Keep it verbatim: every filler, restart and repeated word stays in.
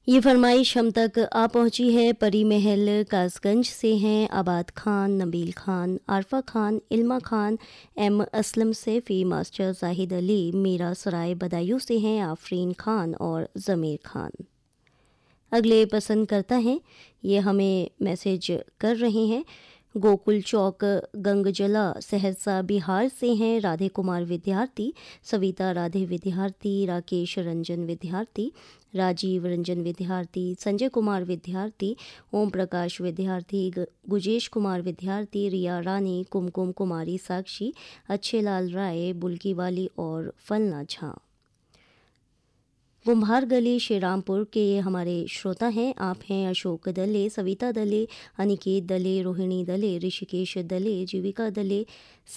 ये फरमाइश हम तक आ पहुंची है। परी महल कासगंज से हैं आबाद खान, नबील खान, आरफा खान, इल्मा खान, एम असलम सैफ़ी, मास्टर जाहिद अली। मीरा सराय बदायूं से हैं आफरीन खान और ज़मीर खान। अगले पसंद करता है ये हमें मैसेज कर रहे हैं गोकुल चौक गंगजला सहरसा बिहार से हैं राधे कुमार विद्यार्थी, सविता राधे विद्यार्थी, राकेश रंजन विद्यार्थी, राजीव रंजन विद्यार्थी, संजय कुमार विद्यार्थी, ओम प्रकाश विद्यार्थी, गुजेश कुमार विद्यार्थी, रिया रानी, कुमकुम कुमारी साक्षी, अच्छे लाल राय, बुल्की वाली और फलना झा। कुम्हार गली श्रीरामपुर के ये हमारे श्रोता हैं। आप हैं अशोक दले, सविता दले, अनिकेत दले, रोहिणी दले, ऋषिकेश दले, जीविका दले,